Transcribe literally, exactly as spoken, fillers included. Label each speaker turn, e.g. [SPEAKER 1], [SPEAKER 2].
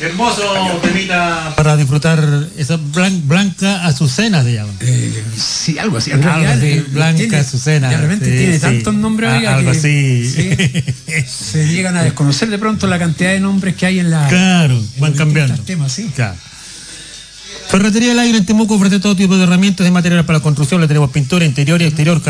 [SPEAKER 1] Hermoso temita para disfrutar esa blan, blanca azucena se llama.
[SPEAKER 2] Eh, sí, algo así. En
[SPEAKER 1] algo
[SPEAKER 2] realidad,
[SPEAKER 1] así,
[SPEAKER 2] eh,
[SPEAKER 1] blanca
[SPEAKER 2] tiene,
[SPEAKER 1] azucena.
[SPEAKER 2] De repente
[SPEAKER 1] sí,
[SPEAKER 2] tiene
[SPEAKER 1] sí.
[SPEAKER 2] tantos nombres
[SPEAKER 1] Ah, algo
[SPEAKER 2] que
[SPEAKER 1] así.
[SPEAKER 2] Sí, se llegan a desconocer de pronto la cantidad de nombres que hay en la.
[SPEAKER 1] Claro,
[SPEAKER 2] en
[SPEAKER 1] van cambiando.
[SPEAKER 2] Temas, sí.
[SPEAKER 1] Claro. Ferretería del Aire en Temuco ofrece todo tipo de herramientas y materiales para la construcción. Le tenemos pintura interior y exterior.